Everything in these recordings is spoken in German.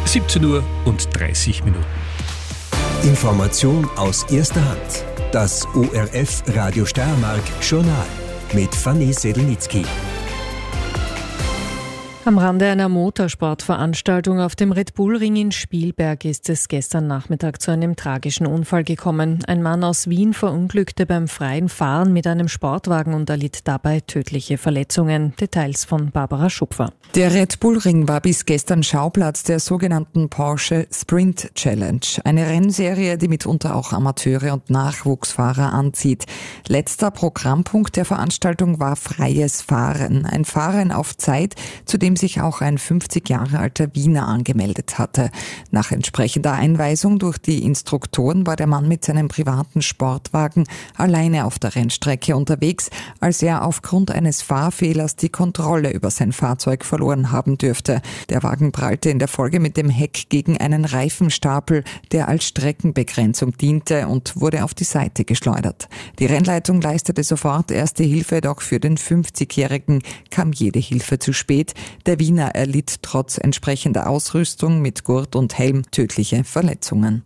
17:30 Uhr. Information aus erster Hand. Das ORF Radio Steiermark Journal mit Fanny Sedelnitzky. Am Rande einer Motorsportveranstaltung auf dem Red Bull Ring in Spielberg ist es gestern Nachmittag zu einem tragischen Unfall gekommen. Ein Mann aus Wien verunglückte beim freien Fahren mit einem Sportwagen und erlitt dabei tödliche Verletzungen. Details von Barbara Schupfer. Der Red Bull Ring war bis gestern Schauplatz der sogenannten Porsche Sprint Challenge. Eine Rennserie, die mitunter auch Amateure und Nachwuchsfahrer anzieht. Letzter Programmpunkt der Veranstaltung war freies Fahren. Ein Fahren auf Zeit, zu dem sich auch ein 50 Jahre alter Wiener angemeldet hatte. Nach entsprechender Einweisung durch die Instruktoren war der Mann mit seinem privaten Sportwagen alleine auf der Rennstrecke unterwegs, als er aufgrund eines Fahrfehlers die Kontrolle über sein Fahrzeug verloren haben dürfte. Der Wagen prallte in der Folge mit dem Heck gegen einen Reifenstapel, der als Streckenbegrenzung diente, und wurde auf die Seite geschleudert. Die Rennleitung leistete sofort erste Hilfe, doch für den 50-Jährigen kam jede Hilfe zu spät. Der Wiener erlitt trotz entsprechender Ausrüstung mit Gurt und Helm tödliche Verletzungen.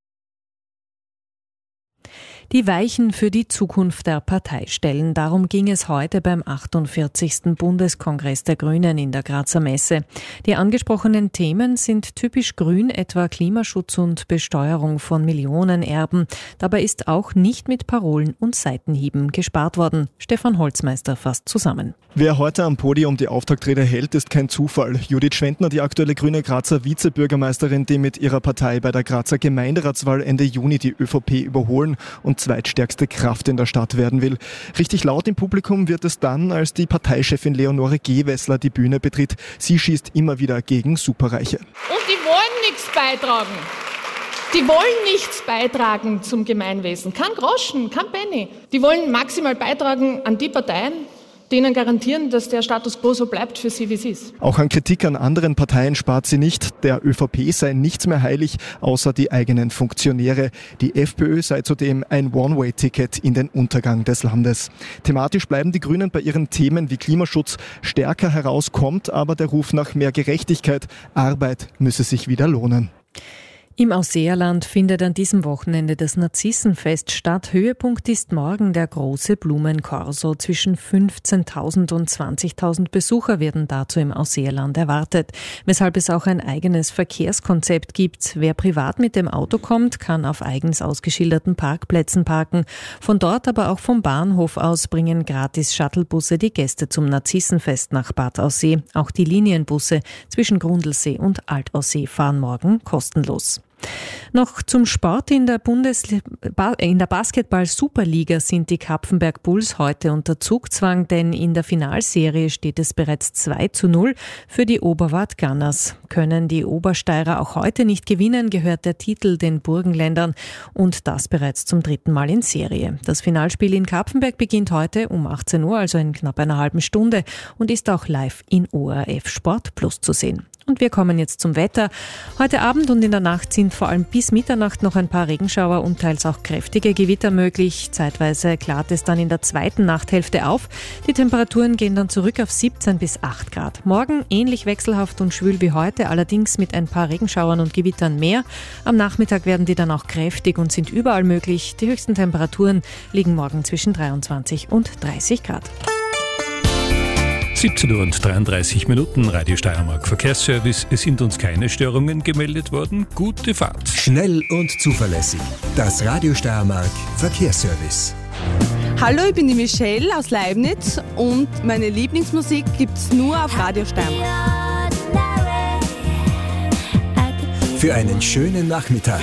Die Weichen für die Zukunft der Partei stellen. Darum ging es heute beim 48. Bundeskongress der Grünen in der Grazer Messe. Die angesprochenen Themen sind typisch grün, etwa Klimaschutz und Besteuerung von Millionenerben. Dabei ist auch nicht mit Parolen und Seitenhieben gespart worden. Stefan Holzmeister fasst zusammen. Wer heute am Podium die Auftaktrede hält, ist kein Zufall. Judith Schwendner, die aktuelle grüne Grazer Vizebürgermeisterin, die mit ihrer Partei bei der Grazer Gemeinderatswahl Ende Juni die ÖVP überholen und zweitstärkste Kraft in der Stadt werden will. Richtig laut im Publikum wird es dann, als die Parteichefin Leonore Gewessler die Bühne betritt. Sie schießt immer wieder gegen Superreiche. Und die wollen nichts beitragen. Die wollen nichts beitragen zum Gemeinwesen. Kein Groschen, kein Penny. Die wollen maximal beitragen an die Parteien, denen garantieren, dass der Status quo so bleibt für sie, wie es ist. Auch an Kritik an anderen Parteien spart sie nicht. Der ÖVP sei nichts mehr heilig, außer die eigenen Funktionäre. Die FPÖ sei zudem ein One-Way-Ticket in den Untergang des Landes. Thematisch bleiben die Grünen bei ihren Themen wie Klimaschutz. Stärker heraus kommt aber der Ruf nach mehr Gerechtigkeit. Arbeit müsse sich wieder lohnen. Im Ausseerland findet an diesem Wochenende das Narzissenfest statt. Höhepunkt ist morgen der große Blumenkorso. Zwischen 15.000 und 20.000 Besucher werden dazu im Ausseerland erwartet, weshalb es auch ein eigenes Verkehrskonzept gibt. Wer privat mit dem Auto kommt, kann auf eigens ausgeschilderten Parkplätzen parken. Von dort, aber auch vom Bahnhof aus, bringen gratis Shuttlebusse die Gäste zum Narzissenfest nach Bad Aussee. Auch die Linienbusse zwischen Grundlsee und Altaussee fahren morgen kostenlos. Noch zum Sport. In der Basketball-Superliga sind die Kapfenberg Bulls heute unter Zugzwang, denn in der Finalserie steht es bereits 2:0 für die Oberwart Gunners. Können die Obersteirer auch heute nicht gewinnen, gehört der Titel den Burgenländern, und das bereits zum 3. Mal in Serie. Das Finalspiel in Kapfenberg beginnt heute um 18 Uhr, also in knapp einer halben Stunde, und ist auch live in ORF Sport Plus zu sehen. Und wir kommen jetzt zum Wetter. Heute Abend und in der Nacht sind vor allem bis Mitternacht noch ein paar Regenschauer und teils auch kräftige Gewitter möglich. Zeitweise klart es dann in der zweiten Nachthälfte auf. Die Temperaturen gehen dann zurück auf 17 bis 8 Grad. Morgen ähnlich wechselhaft und schwül wie heute, allerdings mit ein paar Regenschauern und Gewittern mehr. Am Nachmittag werden die dann auch kräftig und sind überall möglich. Die höchsten Temperaturen liegen morgen zwischen 23 und 30 Grad. 17:33 Uhr, Radio Steiermark Verkehrsservice. Es sind uns keine Störungen gemeldet worden. Gute Fahrt. Schnell und zuverlässig. Das Radio Steiermark Verkehrsservice. Hallo, ich bin die Michelle aus Leibniz und meine Lieblingsmusik gibt's nur auf Radio Steiermark. Für einen schönen Nachmittag.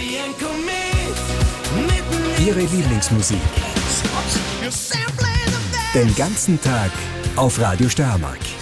Ihre Lieblingsmusik. Den ganzen Tag auf Radio Steiermark.